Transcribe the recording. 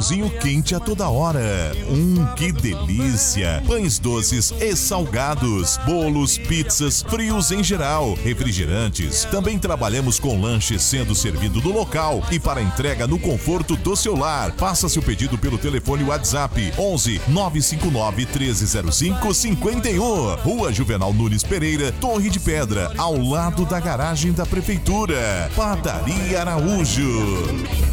pãozinho quente a toda hora. Que delícia! Pães doces e salgados, bolos, pizzas, frios em geral, refrigerantes. Também trabalhamos com lanches sendo servido no local e para entrega no conforto do seu lar. Faça seu pedido pelo telefone WhatsApp 11 959 1305 51. Rua Juvenal Nunes Pereira, Torre de Pedra, ao lado da garagem da Prefeitura. Padaria Araújo.